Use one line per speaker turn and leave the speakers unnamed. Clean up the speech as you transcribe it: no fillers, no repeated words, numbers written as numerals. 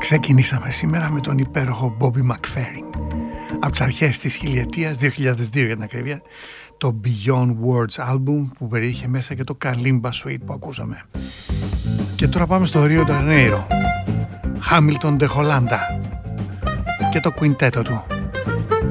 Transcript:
Ξεκινήσαμε σήμερα με τον υπέροχο Bobby McFerrin από τις αρχές της χιλιετίας, 2002 για την ακρίβεια, το Beyond Words album που περιείχε μέσα και το Kalimba Suite που ακούσαμε. Και τώρα πάμε στο Rio de Janeiro, Hamilton de Holanda και το quintetto του.